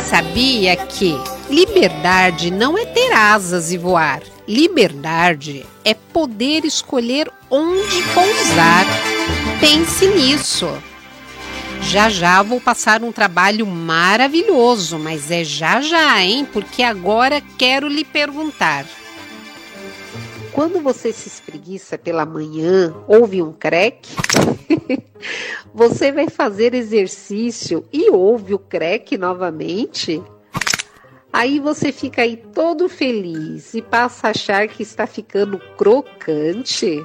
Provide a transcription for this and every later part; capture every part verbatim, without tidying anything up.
sabia que liberdade não é ter asas e voar. Liberdade é poder escolher onde pousar. Pense nisso. Já já vou passar um trabalho maravilhoso, mas é já já, hein? Porque agora quero lhe perguntar. Quando você se espreguiça pela manhã, ouve um creque? Você vai fazer exercício e ouve o creque novamente? Aí você fica aí todo feliz e passa a achar que está ficando crocante?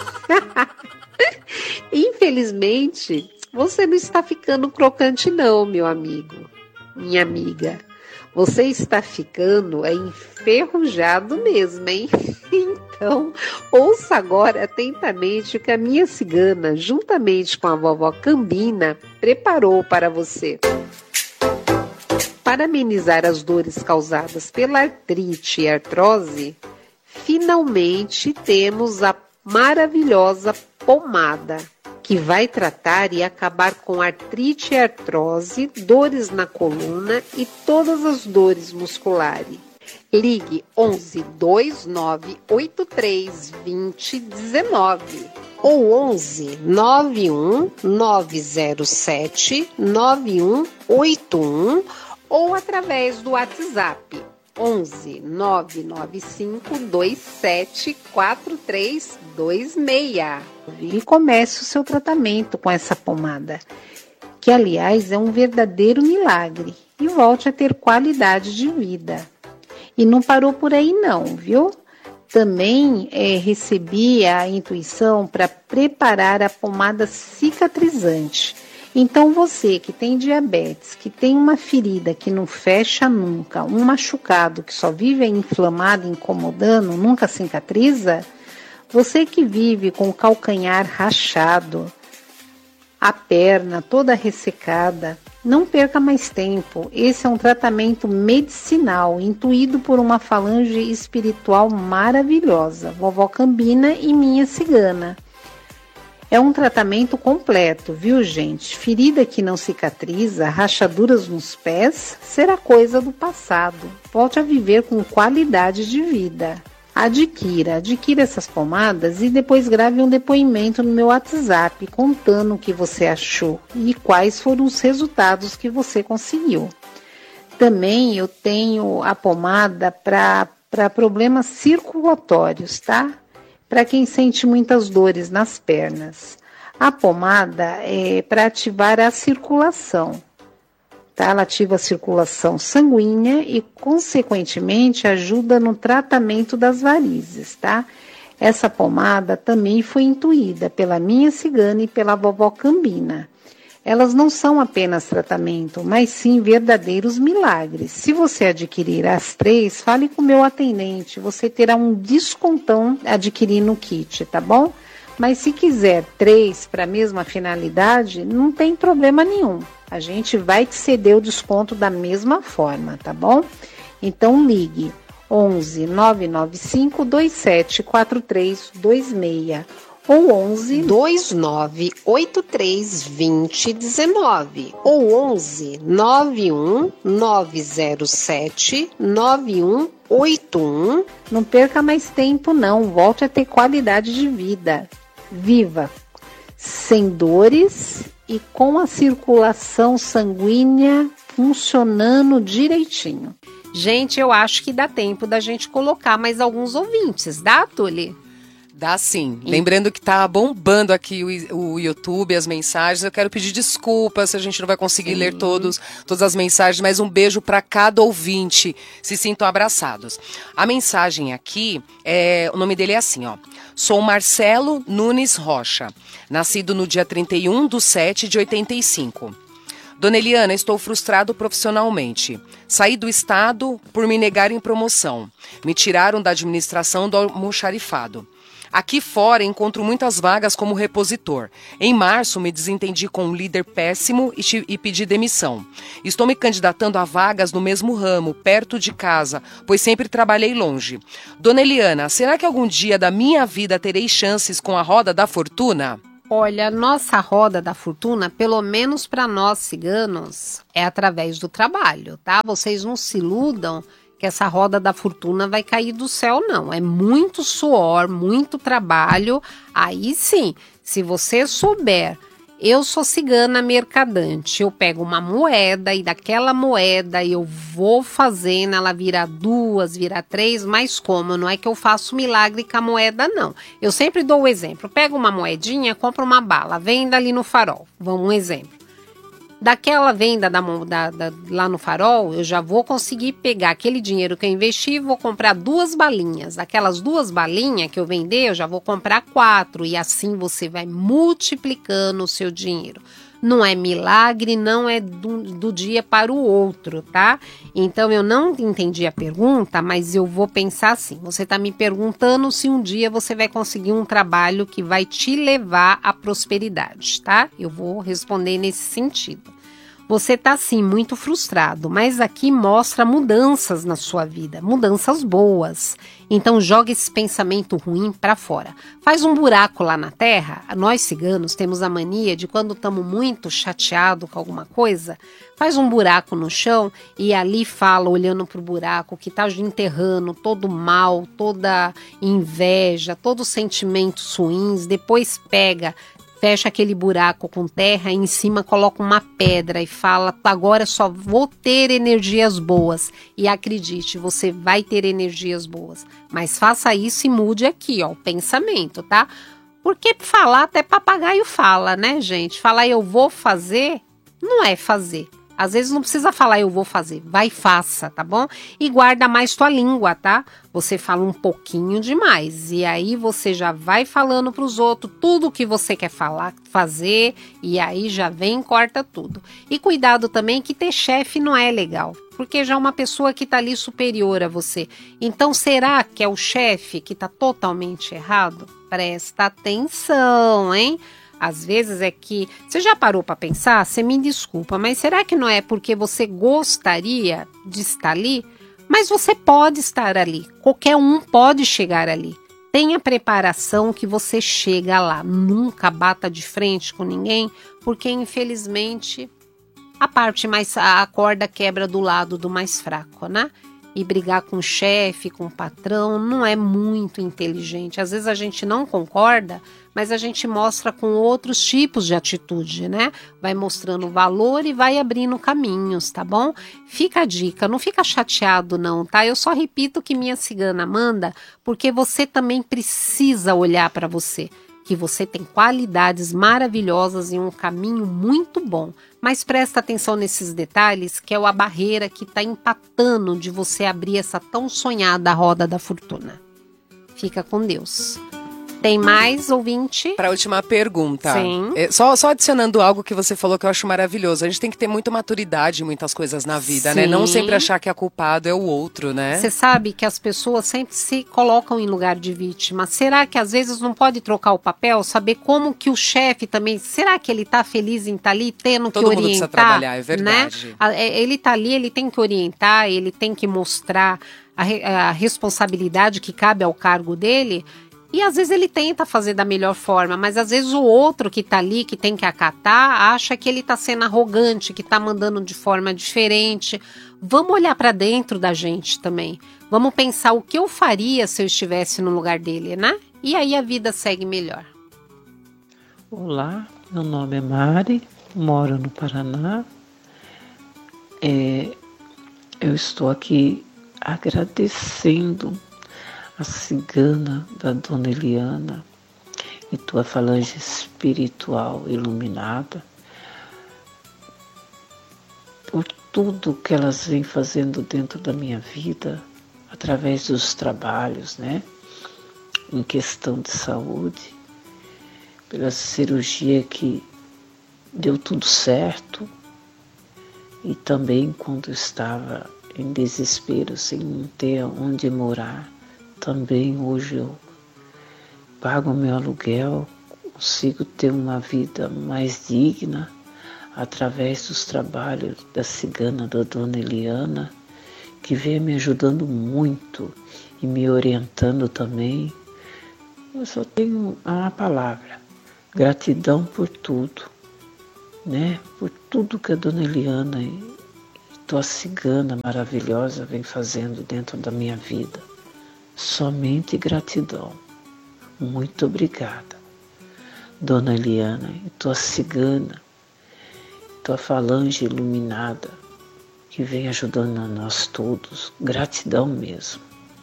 Infelizmente, você não está ficando crocante não, meu amigo, minha amiga. Você está ficando é enferrujado mesmo, hein? Então, ouça agora atentamente o que a minha cigana, juntamente com a vovó Cambina, preparou para você. Para amenizar as dores causadas pela artrite e artrose, finalmente temos a maravilhosa pomada, que vai tratar e acabar com artrite e artrose, dores na coluna e todas as dores musculares. Ligue onze, dois nove oito três, vinte, dezenove ou onze, nove um nove zero sete, nove um oito um ou através do WhatsApp onze, nove nove cinco, dois sete, quatro três dois seis. E comece o seu tratamento com essa pomada, que aliás é um verdadeiro milagre, e volte a ter qualidade de vida. E não parou por aí não, viu? Também é, recebi a intuição para preparar a pomada cicatrizante. Então você que tem diabetes, que tem uma ferida que não fecha nunca, um machucado que só vive inflamado, incomodando, nunca cicatriza, você que vive com o calcanhar rachado, a perna toda ressecada, não perca mais tempo. Esse é um tratamento medicinal, intuído por uma falange espiritual maravilhosa, vovó Cambina e minha cigana. É um tratamento completo, viu, gente? Ferida que não cicatriza, rachaduras nos pés, será coisa do passado. Volte a viver com qualidade de vida. Adquira, adquira essas pomadas e depois grave um depoimento no meu WhatsApp contando o que você achou e quais foram os resultados que você conseguiu. Também eu tenho a pomada para para problemas circulatórios, tá? Para quem sente muitas dores nas pernas. A pomada é para ativar a circulação. Tá? Ela ativa a circulação sanguínea e, consequentemente, ajuda no tratamento das varizes, tá? Essa pomada também foi intuída pela minha cigana e pela vovó Cambina. Elas não são apenas tratamento, mas sim verdadeiros milagres. Se você adquirir as três, fale com o meu atendente, você terá um descontão adquirindo o kit, tá bom? Mas se quiser três para a mesma finalidade, não tem problema nenhum. A gente vai te ceder o desconto da mesma forma, tá bom? Então ligue onze, nove nove cinco, dois sete quatro três dois seis ou onze, dois nove oito três, vinte, dezenove ou onze, nove um nove zero sete, nove um oito um. Não perca mais tempo não, volte a ter qualidade de vida. Viva sem dores e com a circulação sanguínea funcionando direitinho. Gente, eu acho que dá tempo da gente colocar mais alguns ouvintes, dá, Tuli? Dá sim. E... Lembrando que tá bombando aqui o, o YouTube, as mensagens. Eu quero pedir desculpas se a gente não vai conseguir sim. ler todos, todas as mensagens, mas um beijo para cada ouvinte. Se sintam abraçados. A mensagem aqui, é, o nome dele é assim, ó. Sou Marcelo Nunes Rocha, nascido no dia trinta e um de sete de oitenta e cinco. Dona Eliana, estou frustrado profissionalmente. Saí do estado por me negarem promoção. Me tiraram da administração do almoxarifado. Aqui fora encontro muitas vagas como repositor. Em março me desentendi com um líder péssimo e, te, e pedi demissão. Estou me candidatando a vagas no mesmo ramo, perto de casa, pois sempre trabalhei longe. Dona Eliana, será que algum dia da minha vida terei chances com a roda da fortuna? Olha, nossa roda da fortuna, pelo menos para nós ciganos, é através do trabalho, tá? Vocês não se iludam que essa roda da fortuna vai cair do céu, não. É muito suor, muito trabalho. Aí sim, se você souber, eu sou cigana mercadante, eu pego uma moeda e daquela moeda eu vou fazendo ela virar duas, virar três, mas como? Não é que eu faço milagre com a moeda, não. Eu sempre dou o exemplo, pego uma moedinha, compro uma bala, venda ali no farol, vamos um exemplo. Daquela venda da, da, da, lá no farol, eu já vou conseguir pegar aquele dinheiro que eu investi e vou comprar duas balinhas. Aquelas duas balinhas que eu vender, eu já vou comprar quatro. E assim você vai multiplicando o seu dinheiro. Não é milagre, não é do, do dia para o outro, tá? Então, eu não entendi a pergunta, mas eu vou pensar assim. Você está me perguntando se um dia você vai conseguir um trabalho que vai te levar à prosperidade, tá? Eu vou responder nesse sentido. Você está, sim, muito frustrado, mas aqui mostra mudanças na sua vida, mudanças boas. Então, joga esse pensamento ruim para fora. Faz um buraco lá na terra. Nós, ciganos, temos a mania de, quando estamos muito chateados com alguma coisa, faz um buraco no chão e ali fala, olhando para o buraco, que está enterrando todo mal, toda inveja, todos os sentimentos ruins. Depois pega... fecha aquele buraco com terra e em cima coloca uma pedra e fala, agora só vou ter energias boas. E acredite, você vai ter energias boas. Mas faça isso e mude aqui, ó, o pensamento, tá? Porque falar, até papagaio fala, né, gente? Falar eu vou fazer, não é fazer. Às vezes não precisa falar eu vou fazer, vai e faça, tá bom? E guarda mais tua língua, tá? Você fala um pouquinho demais e aí você já vai falando para os outros tudo que você quer falar, fazer e aí já vem e corta tudo. E cuidado também que ter chefe não é legal, porque já é uma pessoa que tá ali superior a você. Então será que é o chefe que tá totalmente errado? Presta atenção, hein? Às vezes é que... Você já parou para pensar? Você me desculpa, mas será que não é porque você gostaria de estar ali? Mas você pode estar ali. Qualquer um pode chegar ali. Tenha preparação que você chega lá. Nunca bata de frente com ninguém, porque infelizmente a parte mais... a corda quebra do lado do mais fraco, né? E brigar com o chefe, com o patrão, não é muito inteligente. Às vezes a gente não concorda, mas a gente mostra com outros tipos de atitude, né? Vai mostrando valor e vai abrindo caminhos, tá bom? Fica a dica, não fica chateado não, tá? Eu só repito o que minha cigana manda, porque você também precisa olhar para você, que você tem qualidades maravilhosas e um caminho muito bom. Mas presta atenção nesses detalhes, que é a barreira que está empatando de você abrir essa tão sonhada roda da fortuna. Fica com Deus. Tem mais, ouvinte? Para a última pergunta. Sim. É, só, só adicionando algo que você falou que eu acho maravilhoso. A gente tem que ter muita maturidade em muitas coisas na vida, Sim. né? Não sempre achar que a culpado é o outro, né? Você sabe que as pessoas sempre se colocam em lugar de vítima. Será que às vezes não pode trocar o papel? Saber como que o chefe também... Será que ele tá feliz em estar ali, tendo Todo que mundo orientar? precisa trabalhar, é verdade. Né? A- é- Ele tá ali, ele tem que orientar, ele tem que mostrar a, re- a responsabilidade que cabe ao cargo dele... E às vezes ele tenta fazer da melhor forma, mas às vezes o outro que tá ali, que tem que acatar, acha que ele tá sendo arrogante, que tá mandando de forma diferente. Vamos olhar para dentro da gente também. Vamos pensar o que eu faria se eu estivesse no lugar dele, né? E aí a vida segue melhor. Olá, meu nome é Mari, moro no Paraná. É, eu estou aqui agradecendo a cigana da Dona Eliana e tua falange espiritual iluminada por tudo que elas vêm fazendo dentro da minha vida através dos trabalhos, né? Em questão de saúde, pela cirurgia que deu tudo certo e também quando estava em desespero sem ter onde morar. Também hoje eu pago meu aluguel, consigo ter uma vida mais digna através dos trabalhos da cigana da Dona Eliana, que vem me ajudando muito e me orientando também. Eu só tenho uma palavra, Gratidão por tudo, né? Por tudo que a Dona Eliana e tua cigana maravilhosa vem fazendo dentro da minha vida. Somente gratidão. Muito obrigada, Dona Eliana e tua cigana, tua falange iluminada, que vem ajudando a nós todos. Gratidão mesmo.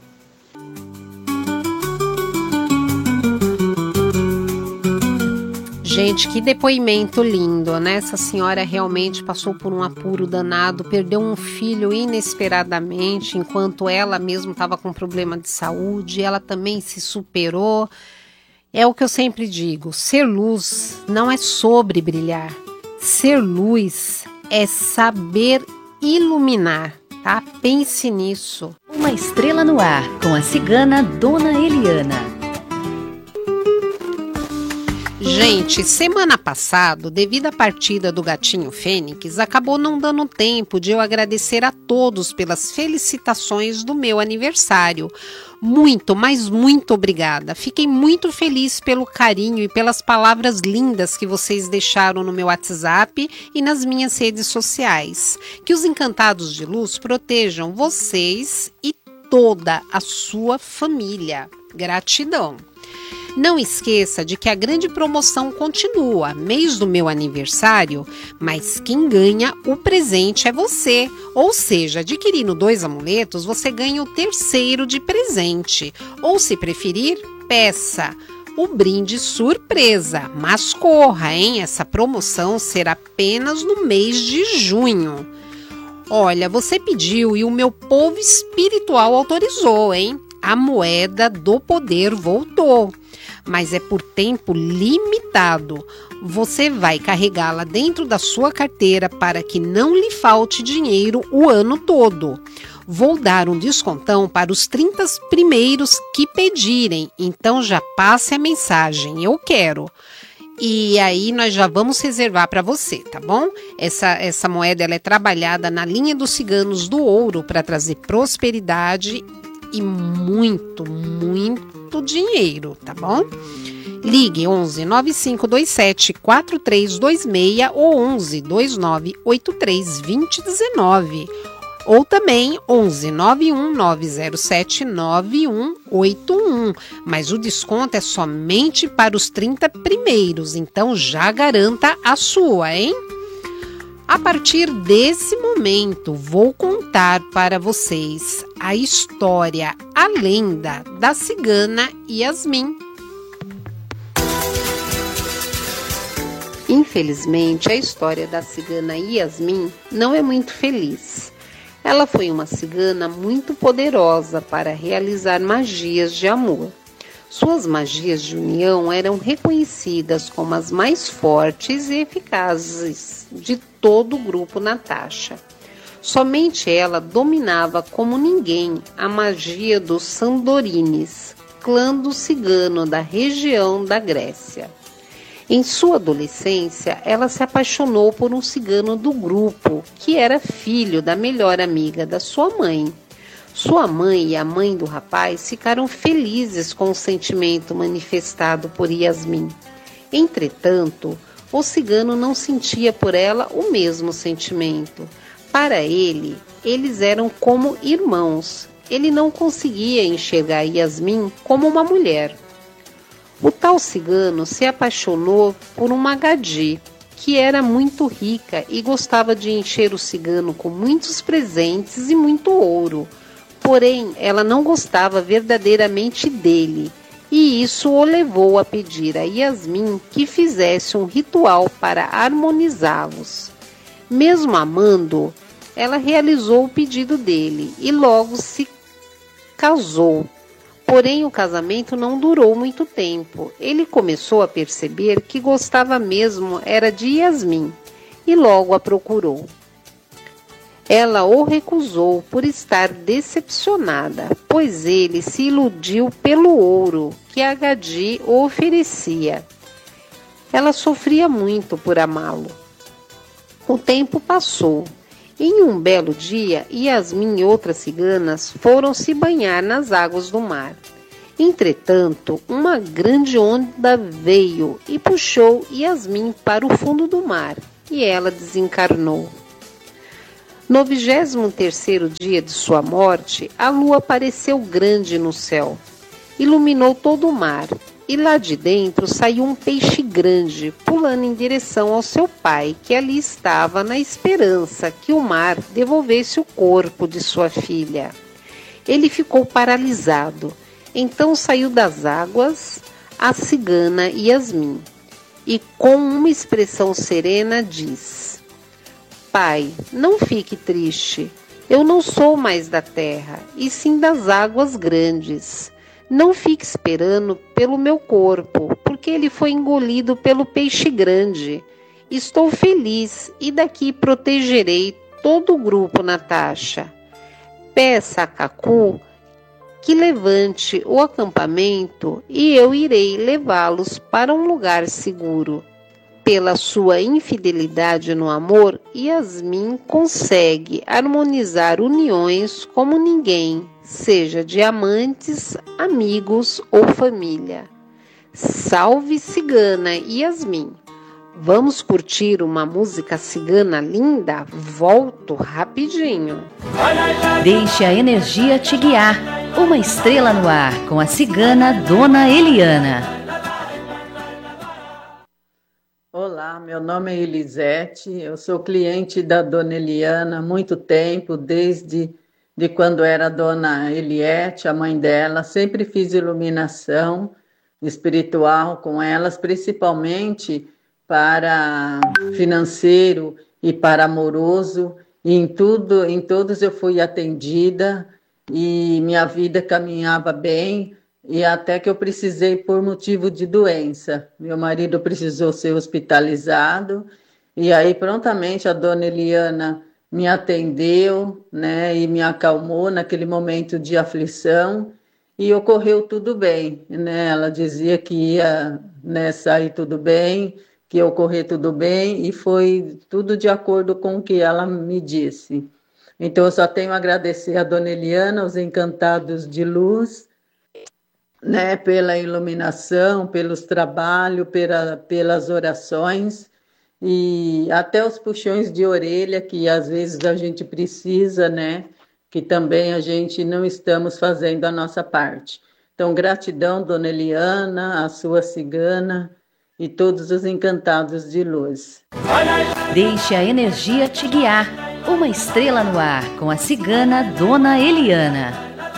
Gente, que depoimento lindo, né? Essa senhora realmente passou por um apuro danado, perdeu um filho inesperadamente, enquanto ela mesma estava com problema de saúde, ela também se superou. É o que eu sempre digo, ser luz não é sobre brilhar, ser luz é saber iluminar, tá? Pense nisso. Uma estrela no ar, com a cigana Dona Eliana. Gente, semana passada, devido à partida do gatinho Fênix, acabou não dando tempo de eu agradecer a todos pelas felicitações do meu aniversário. Muito, mas muito obrigada. Fiquei muito feliz pelo carinho e pelas palavras lindas que vocês deixaram no meu WhatsApp e nas minhas redes sociais. Que os encantados de luz protejam vocês e toda a sua família. Gratidão. Não esqueça de que a grande promoção continua, mês do meu aniversário, mas quem ganha o presente é você. Ou seja, adquirindo dois amuletos, você ganha o terceiro de presente. Ou, se preferir, peça o brinde surpresa. Mas corra, hein? Essa promoção será apenas no mês de junho. Olha, você pediu e o meu povo espiritual autorizou, hein? A moeda do poder voltou. Mas é por tempo limitado. Você vai carregá-la dentro da sua carteira para que não lhe falte dinheiro o ano todo. Vou dar um descontão para os trinta primeiros que pedirem, então já passe a mensagem, eu quero. E aí nós já vamos reservar para você, tá bom? Essa, essa moeda ela é trabalhada na linha dos ciganos do ouro para trazer prosperidade e muito, muito dinheiro, tá bom? Ligue onze nove cinco dois sete quatro três dois seis ou onze dois nove oito três dois zero um nove ou também onze nove um nove zero sete nove um oito um. Mas o desconto é somente para os trinta primeiros, então já garanta a sua, hein? A partir desse momento, vou contar para vocês a história, a lenda da cigana Yasmin. Infelizmente, a história da cigana Yasmin não é muito feliz. Ela foi uma cigana muito poderosa para realizar magias de amor. Suas magias de união eram reconhecidas como as mais fortes e eficazes de todo o grupo Natasha. Somente ela dominava como ninguém a magia dos Sandorines, clã do cigano da região da Grécia. Em sua adolescência, ela se apaixonou por um cigano do grupo, que era filho da melhor amiga da sua mãe. Sua mãe e a mãe do rapaz ficaram felizes com o sentimento manifestado por Yasmin. Entretanto, o cigano não sentia por ela o mesmo sentimento. Para ele, eles eram como irmãos. Ele não conseguia enxergar Yasmin como uma mulher. O tal cigano se apaixonou por uma gadie, que era muito rica e gostava de encher o cigano com muitos presentes e muito ouro. Porém, ela não gostava verdadeiramente dele, e isso o levou a pedir a Yasmin que fizesse um ritual para harmonizá-los. Mesmo amando, ela realizou o pedido dele e logo se casou. Porém, o casamento não durou muito tempo. Ele começou a perceber que gostava mesmo era de Yasmin e logo a procurou. Ela o recusou por estar decepcionada, pois ele se iludiu pelo ouro que a gadie o oferecia. Ela sofria muito por amá-lo. O tempo passou. Em um belo dia, Yasmin e outras ciganas foram se banhar nas águas do mar. Entretanto, uma grande onda veio e puxou Yasmin para o fundo do mar, e ela desencarnou. No vigésimo terceiro dia de sua morte, a lua apareceu grande no céu, iluminou todo o mar, e lá de dentro saiu um peixe grande, pulando em direção ao seu pai, que ali estava na esperança que o mar devolvesse o corpo de sua filha. Ele ficou paralisado. Então saiu das águas a cigana Yasmin, e com uma expressão serena diz: Pai, não fique triste, eu não sou mais da terra, e sim das águas grandes. Não fique esperando pelo meu corpo, porque ele foi engolido pelo peixe grande. Estou feliz e daqui protegerei todo o grupo, Natasha. Peça a Cacu que levante o acampamento e eu irei levá-los para um lugar seguro. Pela sua infidelidade no amor, Yasmin consegue harmonizar uniões como ninguém, seja de amantes, amigos ou família. Salve cigana Yasmin! Vamos curtir uma música cigana linda? Volto rapidinho. Deixe a energia te guiar. Uma estrela no ar com a cigana Dona Eliana. Olá, meu nome é Elisete, eu sou cliente da Dona Eliana há muito tempo, desde de quando era Dona Eliette, a mãe dela. Sempre fiz iluminação espiritual com elas, principalmente para financeiro e para amoroso. E em tudo, em todos eu fui atendida e minha vida caminhava bem, e até que eu precisei por motivo de doença. Meu marido precisou ser hospitalizado, e aí prontamente a Dona Eliana me atendeu, né, e me acalmou naquele momento de aflição, e ocorreu tudo bem, né? Ela dizia que ia, né, sair tudo bem, que ia ocorrer tudo bem, e foi tudo de acordo com o que ela me disse. Então, eu só tenho a agradecer a Dona Eliana, aos Encantados de Luz, né, pela iluminação, pelos trabalhos, pela, pelas orações, e até os puxões de orelha, que às vezes a gente precisa, né, que também a gente não estamos fazendo a nossa parte. Então, gratidão, Dona Eliana, a sua cigana e todos os Encantados de Luz. Deixe a energia te guiar. Uma estrela no ar com a cigana Dona Eliana.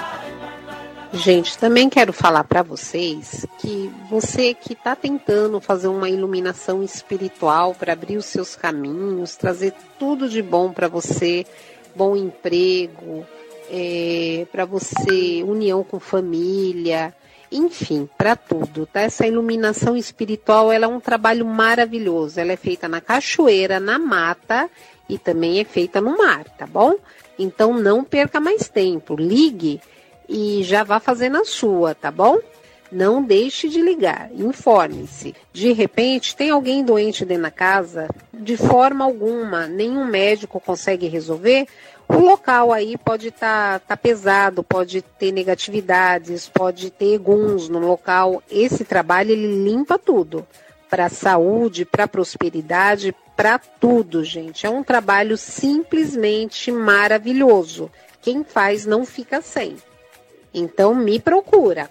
Gente, também quero falar para vocês que você que está tentando fazer uma iluminação espiritual para abrir os seus caminhos, trazer tudo de bom para você, bom emprego, é, para você união com família, enfim, para tudo, tá? Essa iluminação espiritual, ela é um trabalho maravilhoso. Ela é feita na cachoeira, na mata, e também é feita no mar, tá bom? Então não perca mais tempo, ligue e já vá fazendo a sua, tá bom? Não deixe de ligar, informe-se. De repente tem alguém doente dentro da casa, de forma alguma, nenhum médico consegue resolver, o local aí pode estar tá, tá pesado, pode ter negatividades, pode ter guns no local. Esse trabalho ele limpa tudo, para a saúde, para a prosperidade, para tudo, gente. É um trabalho simplesmente maravilhoso. Quem faz não fica sem. Então me procura.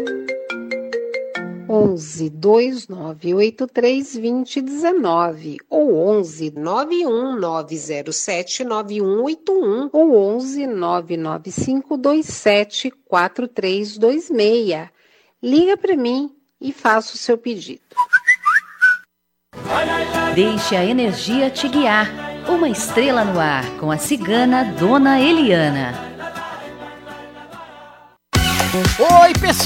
onze, dois nove oito três, dois zero um nove ou onze, nove um nove zero sete, nove um oito um ou onze, nove nove cinco dois sete, quatro três dois seis. Liga para mim e faça o seu pedido. Deixe a energia te guiar. Uma estrela no ar com a cigana Dona Eliana. Oi, pessoal!